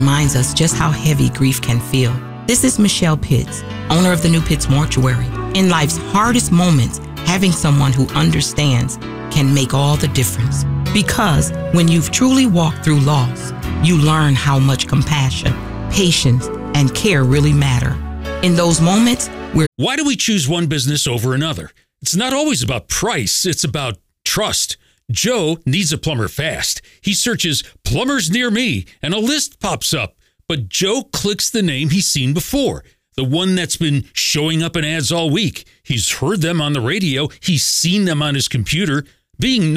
reminds us just how heavy grief can feel. This is Michelle Pitts, owner of the New Pitts Mortuary. In life's hardest moments, having someone who understands can make all the difference. Because when you've truly walked through loss, you learn how much compassion, patience, and care really matter. In those moments, Why do we choose one business over another? It's not always about price, it's about trust. Joe needs a plumber fast. He searches plumbers near me and a list pops up. But Joe clicks the name he's seen before, the one that's been showing up in ads all week. He's heard them on the radio. He's seen them on his computer. Being